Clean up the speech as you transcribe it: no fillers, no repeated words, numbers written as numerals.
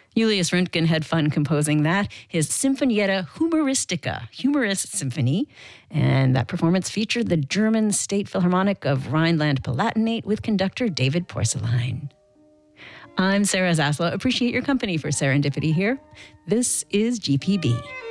Julius Röntgen had fun composing that, his Sinfonietta Humoristica, humorous symphony. And that performance featured the German State Philharmonic of Rhineland-Palatinate with conductor David Porcelain. I'm Sarah Zaslow. Appreciate your company for Serendipity here. This is GPB.